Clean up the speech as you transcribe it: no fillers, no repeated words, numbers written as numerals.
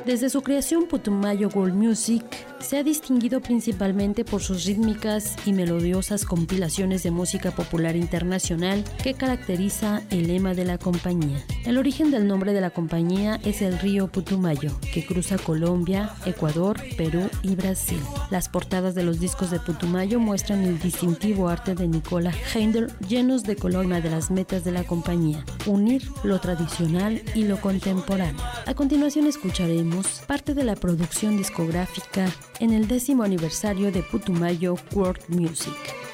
Desde su creación, Putumayo World Music se ha distinguido principalmente por sus rítmicas y melodiosas compilaciones de música popular internacional que caracteriza el lema de la compañía. El origen del nombre de la compañía es el río Putumayo, que cruza Colombia, Ecuador, Perú y Brasil. Las portadas de los discos de Putumayo muestran el distintivo arte de Nicola Heindel, llenos de color. Una de las metas de la compañía: unir lo tradicional y lo contemporáneo. A continuación escucharemos parte de la producción discográfica en el 10º aniversario de Putumayo World Music.